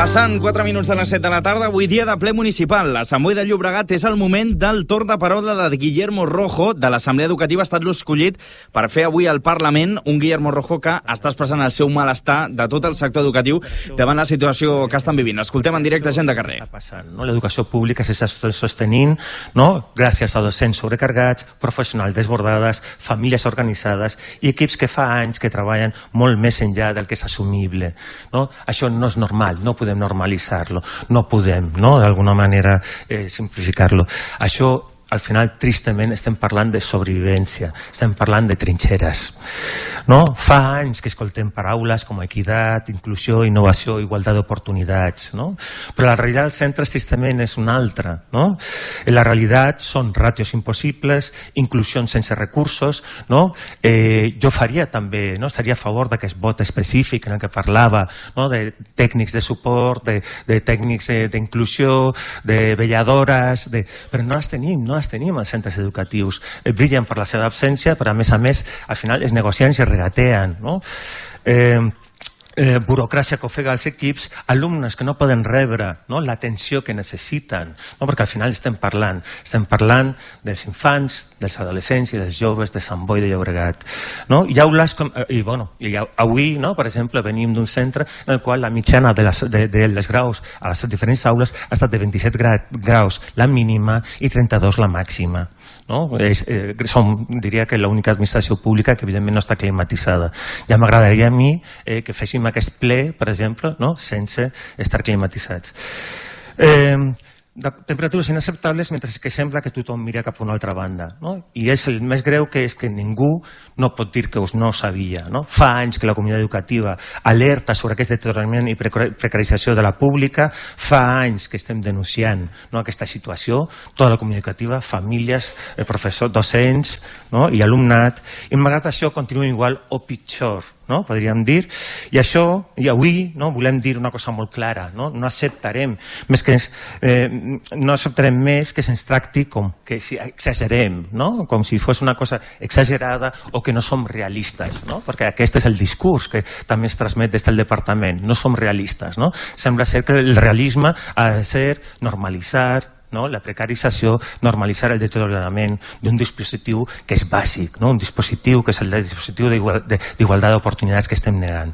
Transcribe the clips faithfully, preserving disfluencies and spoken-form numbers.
Passant quatre minuts de les set de la tarda, avui dia de ple municipal. A Sant Boi de Llobregat és el moment del torn de paraula de Guillermo Rojo, de l'Assemblea Educativa. Ha estat l'escollit per fer avui al Parlament un Guillermo Rojo que està expressant el seu malestar de tot el sector educatiu davant la situació que estan vivint. Escoltem en directe gent de carrer. No? L'educació pública s'està sostenint, no? Gràcies a docents sobrecarregats, professionals desbordades, famílies organitzades i equips que fa anys que treballen molt més enllà del que és assumible. No? Això no és normal, no podem normalitzar-lo, no podem, no? D'alguna manera eh, simplificar-lo. Això, al final, tristament, estem parlant de sobrevivència, estem parlant de trinxeres. No? Fa anys que escoltem paraules com equitat, inclusió, innovació, igualtat d'oportunitats, no? Però la realitat dels centres tristament és una altra. No? La realitat són ràtios impossibles, inclusions sense recursos. No? Eh, jo faria també, no? Estaria a favor d'aquest vot específic en el que parlava, no? De tècnics de suport, de, de tècnics d'inclusió, de vetlladores, de... però no les tenim, no les tenim als centres educatius. Eh, brillen per la seva absència, però a més a més, al final es negocien i es regatean. No? Eh, eh, burocràcia que ofega els equips, alumnes que no poden rebre, no? L'atenció que necessiten, no? Perquè al final estem parlant, estem parlant dels infants, dels adolescents i dels joves de Sant Boi de Llobregat. No? I aules com, i, bueno, i avui, no? Per exemple, venim d'un centre en el qual la mitjana de les, de, de les graus a les diferents aules ha estat de vint-i-set graus la mínima i trenta-dos la màxima. No? És, eh, som, diria que l'única administració pública que evidentment no està climatitzada. Ja m'agradaria a mi eh, que féssim aquest ple, per exemple, no? Sense estar climatitzats. Eh, de temperatures inacceptables mentre que sembla que tothom mira cap a una altra banda. No? I és el més greu que és que ningú no pot dir que no sabia. No? Fa anys que la comunitat educativa alerta sobre aquest deteriorament i precarització de la pública, fa anys que estem denunciant, no, aquesta situació, tota la comunitat educativa, famílies, professors, docents, no, i alumnat, i malgrat això continua igual o pitjor. No? Podríem dir, i això, i avui, no? Volem dir una cosa molt clara, no, no acceptarem més que eh, no acceptarem més que se'ns tracti com que si exagerem, no? Com si fos una cosa exagerada o que no som realistes, no? Perquè aquest és el discurs que també es transmet des del departament, no som realistes, no? Sembla ser que el realisme ha de ser normalitzar, no? La precarització, normalitzar el deteriorament d'un dispositiu que és bàsic, no? Un dispositiu que és el dispositiu d'igualtat d'oportunitats que estem negant.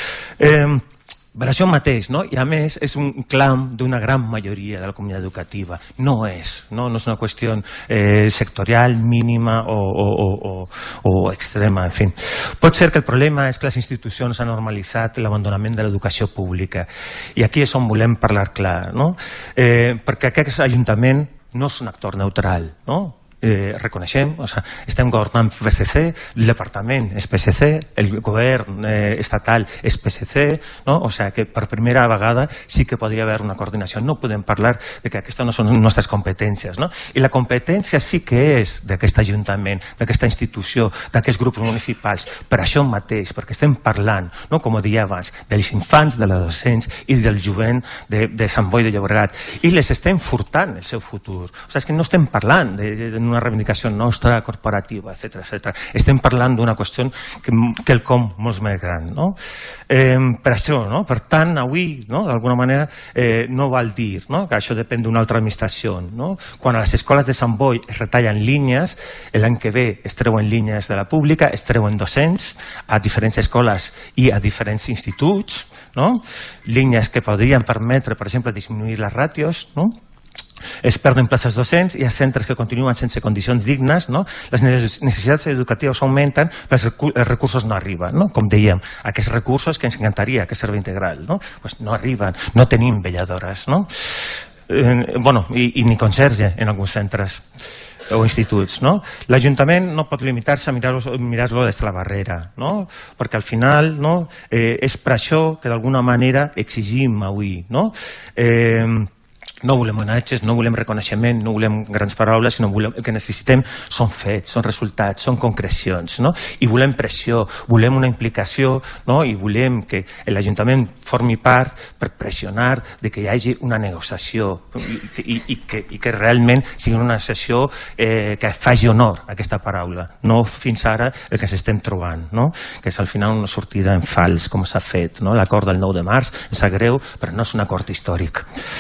Eh, per això mateix, no? I a més és un clam d'una gran majoria de la comunitat educativa. No és, no, no és una qüestió eh, sectorial, mínima o, o, o, o extrema, en fi. Pot ser que el problema és que les institucions han normalitzat l'abandonament de l'educació pública. I aquí és on volem parlar clar, no? Eh, perquè aquest ajuntament no és un actor neutral, no? Eh, reconeixem, o sea, estem governant P S C, el departament és P S C, el govern eh, estatal és P S C, no? O sea, que per primera vegada sí que podria haver una coordinació. No podem parlar de que aquestes no són nostres competències, no? I la competència sí que és d'aquest ajuntament, d'aquesta institució, d'aquests grups municipals, per això mateix, perquè estem parlant, no? Com ho deia abans, dels infants, de les docents i del jovent de, de Sant Boi de Llobregat. I les estem furtant el seu futur. O sigui, és que no estem parlant de, de, de una reivindicació nostra, corporativa, etcètera, etcètera. Estem parlant d'una qüestió que, que el com molt més gran, no? Eh, per això, no? Per tant, avui, no? D'alguna manera, eh, no val dir, no? Que això depèn d'una altra administració, no? Quan a les escoles de Sant Boi es retallen línies, l'any que ve es treuen línies de la pública, es treuen docents a diferents escoles i a diferents instituts, no? Línies que podrien permetre, per exemple, disminuir les ràtios, no? Es perden places docents, hi ha centres que continuen sense condicions dignes, no? Les necessitats educatives augmenten, però els recursos no arriben, no? Com dèiem, aquests recursos que ens encantaria que servei integral, no? Pues no arriben, no tenim vetlladores, no? Eh, bueno, i, i ni conserge en alguns centres o instituts, no? L'Ajuntament no pot limitar-se a mirar-lo mirar des de la barrera, no? Perquè al final, no? Eh, és per això que d'alguna manera exigim avui, no? Eh, No volem homenatges, no volem reconeixement, no volem grans paraules, sinó volem, el que necessitem són fets, són resultats, són concrecions, no? I volem pressió, volem una implicació, no? I volem que l'Ajuntament formi part per pressionar de que hi hagi una negociació i, i, i, que, i que realment sigui una negociació eh, que faci honor a aquesta paraula, no fins ara el que s'estem trobant, no? Que és al final una sortida en fals, com s'ha fet, no? L'acord del nou de març ens sap greu, però no és un acord històric.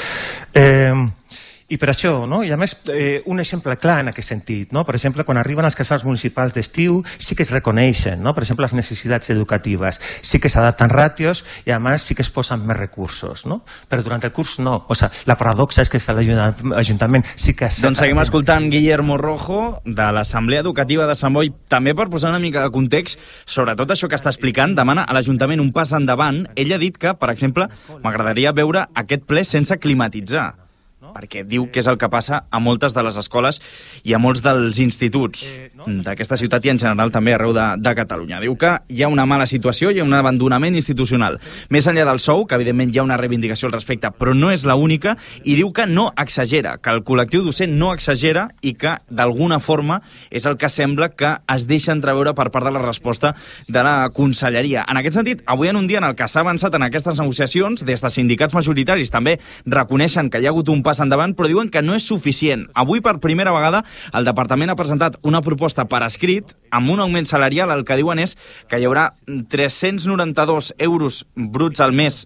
Eh, I per això, no? I a més, eh, un exemple clar en aquest sentit, no? Per exemple, quan arriben els casals municipals d'estiu, sí que es reconeixen, no? Per exemple, les necessitats educatives, sí que s'adapten ràtios i a més sí que es posen més recursos, no? Però durant el curs no. O sigui, la paradoxa és que l'Ajuntament sí que... Doncs seguim escoltant Guillermo Rojo de l'Assemblea Educativa de Sant Boi, també per posar una mica de context sobre tot això que està explicant, demana a l'Ajuntament un pas endavant. Ell ha dit que, per exemple, m'agradaria veure aquest ple sense climatitzar, perquè diu que és el que passa a moltes de les escoles i a molts dels instituts d'aquesta ciutat i en general també arreu de, de Catalunya. Diu que hi ha una mala situació, hi ha un abandonament institucional. Més enllà del sou, que evidentment hi ha una reivindicació al respecte, però no és l'única, i diu que no exagera, que el col·lectiu docent no exagera i que d'alguna forma és el que sembla que es deixa entreveure per part de la resposta de la conselleria. En aquest sentit, avui en un dia en el que s'ha avançat en aquestes negociacions, des de sindicats majoritaris també reconeixen que hi ha hagut un pas endavant, però diuen que no és suficient. Avui, per primera vegada, el departament ha presentat una proposta per escrit amb un augment salarial. El que diuen és que hi haurà tres-cents noranta-dos euros bruts al mes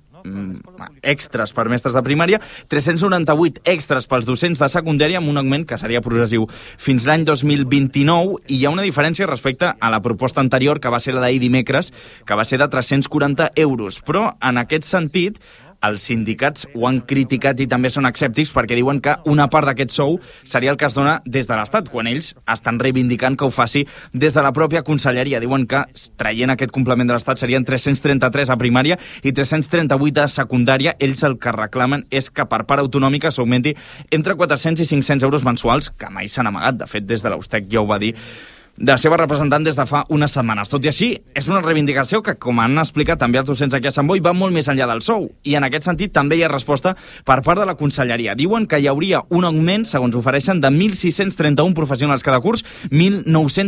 extras per mestres de primària, tres-cents noranta-vuit extras pels docents de secundària, amb un augment que seria progressiu fins l'any dos mil vint-i-nou, i hi ha una diferència respecte a la proposta anterior, que va ser la d'ahir dimecres, que va ser de tres-cents quaranta euros. Però, en aquest sentit, els sindicats ho han criticat i també són escèptics perquè diuen que una part d'aquest sou seria el que es dona des de l'Estat, quan ells estan reivindicant que ho faci des de la pròpia conselleria. Diuen que, traient aquest complement de l'Estat, serien tres-cents trenta-tres a primària i tres-cents trenta-vuit a secundària. Ells el que reclamen és que per part autonòmica s'augmenti entre quatre-cents i cinc-cents euros mensuals, que mai s'han amagat. De fet, des de l'Austec ja ho va dir de seva representant des de fa unes setmanes. Tot i així, és una reivindicació que, com han explicat també els docents aquí a Sant Boi, va molt més enllà del sou. I en aquest sentit també hi ha resposta per part de la conselleria. Diuen que hi hauria un augment, segons ofereixen, de mil sis-cents trenta-un professionals cada curs, mil nou-cents